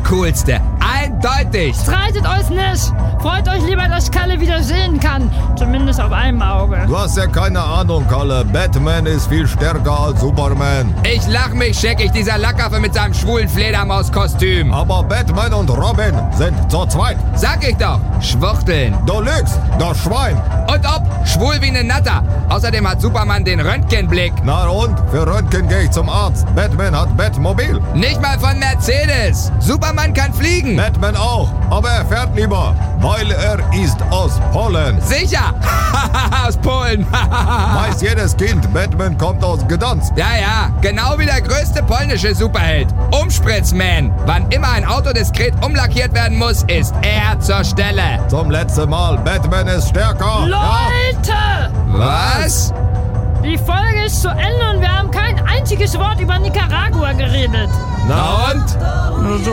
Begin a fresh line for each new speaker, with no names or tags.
Coolste. Eindeutig.
Streitet euch nicht. Freut euch lieber, dass ich Kalle wieder sehen kann. Zumindest auf einem Auge.
Du hast ja keine Ahnung, Kalle. Batman ist viel stärker als Superman.
Ich lach mich scheckig, dieser Lackaffe mit seinem schwulen Fledermauskostüm.
Aber Batman und Robin sind zu zweit.
Sag ich doch, Schwuchteln.
Du lügst, das Schwein.
Und ob, schwul wie ne Natter. Außerdem hat Superman den Röntgenblick.
Na und? Für Röntgen gehe ich zum Arzt. Batman hat Batmobil.
Nicht mal von Mercedes. Superman kann fliegen.
Batman auch, aber er fährt lieber, weil er ist aus Polen.
Sicher. Aus Polen.
Weiß jedes Kind, Batman kommt aus Gdansk.
Ja, genau wie der größte polnische Superheld. Umspritzman. Wann immer ein Auto diskret umlackiert werden muss, ist er zur Stelle.
Zum letzten Mal, Batman ist stärker.
Leute!
Was?
Die Folge ist zu Ende und wir haben kein einziges Wort über Nicaragua geredet.
Na